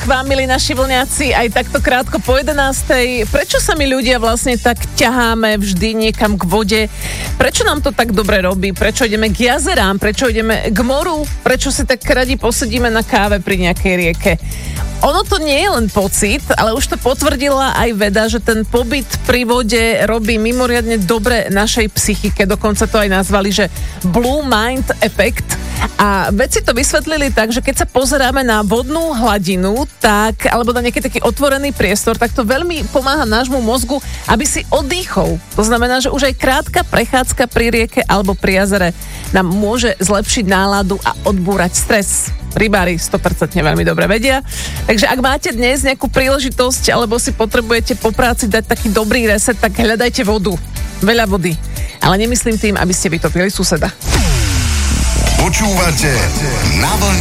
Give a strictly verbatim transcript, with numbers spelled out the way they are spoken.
k vám, milí naši vlňaci, aj takto krátko po jedenástej. Prečo sa my ľudia vlastne tak ťaháme vždy niekam k vode? Prečo nám to tak dobre robí? Prečo ideme k jazerám? Prečo ideme k moru? Prečo si tak radi posedíme na káve pri nejakej rieke? Ono to nie je len pocit, ale už to potvrdila aj veda, že ten pobyt pri vode robí mimoriadne dobre našej psychike. Dokonca to aj nazvali, že Blue Mind Effect. A vedci to vysvetlili tak, že keď sa pozeráme na vodnú hladinu, tak, alebo na nejaký taký otvorený priestor, tak to veľmi pomáha nášmu mozgu, aby si oddychol. To znamená, že už aj krátka prechádzka pri rieke alebo pri jazere nám môže zlepšiť náladu a odbúrať stres. Rybári sto percent veľmi dobre vedia. Takže ak máte dnes nejakú príležitosť alebo si potrebujete po práci dať taký dobrý reset, tak hľadajte vodu. Veľa vody. Ale nemyslím tým, aby ste vytopili suseda. Počúvate Na vlne.